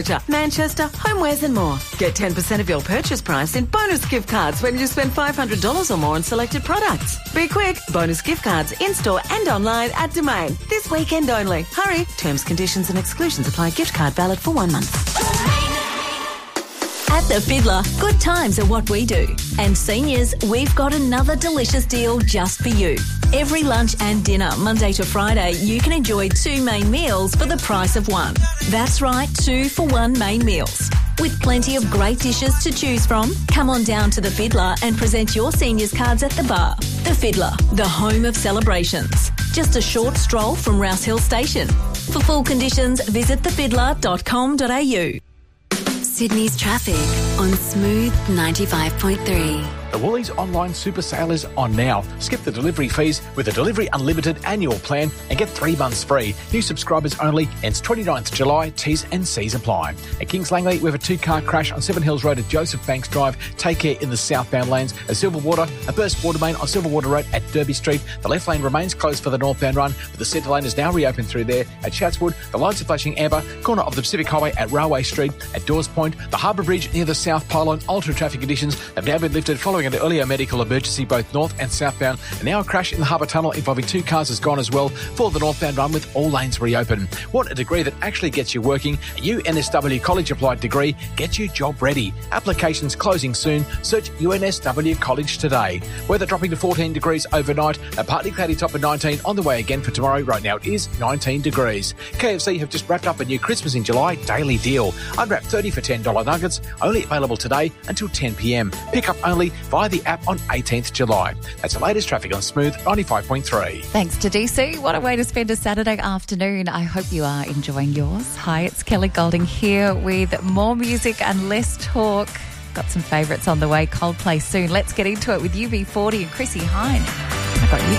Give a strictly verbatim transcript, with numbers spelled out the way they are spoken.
Manchester, homewares and more. Get ten percent of your purchase price in bonus gift cards when you spend five hundred dollars or more on selected products. Be quick. Bonus gift cards in-store and online at Domain. This weekend only. Hurry. Terms, conditions and exclusions apply. Gift card valid for one month. At The Fiddler, good times are what we do. And seniors, we've got another delicious deal just for you. Every lunch and dinner, Monday to Friday, you can enjoy two main meals for the price of one. That's right, two for one main meals. With plenty of great dishes to choose from, come on down to The Fiddler and present your seniors cards at the bar. The Fiddler, the home of celebrations. Just a short stroll from Rouse Hill Station. For full conditions, visit the fiddler dot com dot a u. Sydney's traffic on Smooth ninety-five point three. The Woolies online super sale is on now. Skip the delivery fees with a Delivery Unlimited annual plan and get three months free. New subscribers only. Ends twenty-ninth of July. T's and C's apply. At Kings Langley, we have a two-car crash on Seven Hills Road at Joseph Banks Drive. Take care in the southbound lanes. At Silverwater, a burst water main on Silverwater Road at Derby Street. The left lane remains closed for the northbound run, but the centre lane is now reopened through there. At Chatswood, the lights are flashing amber. Corner of the Pacific Highway at Railway Street. At Dawes Point, the Harbour Bridge near the South Pylon. Ultra traffic conditions have now been lifted following an earlier medical emergency both north and southbound, and now a crash in the Harbour Tunnel involving two cars has gone as well for the northbound run with all lanes reopened. Want a degree that actually gets you working? A U N S W College applied degree gets you job ready. Applications closing soon. Search U N S W College today. Weather dropping to fourteen degrees overnight, a partly cloudy top of nineteen on the way again for tomorrow. Right now it is nineteen degrees. K F C have just wrapped up a new Christmas in July daily deal. Unwrap thirty for ten dollars nuggets, only available today until ten p m. Pick up only via the app on eighteenth of July. That's the latest traffic on Smooth ninety-five point three. Thanks to D C. What a way to spend a Saturday afternoon. I hope you are enjoying yours. Hi, it's Kelly Golding here with more music and less talk. Got some favourites on the way. Coldplay soon. Let's get into it with U B forty and Chrissy Hine. I got you.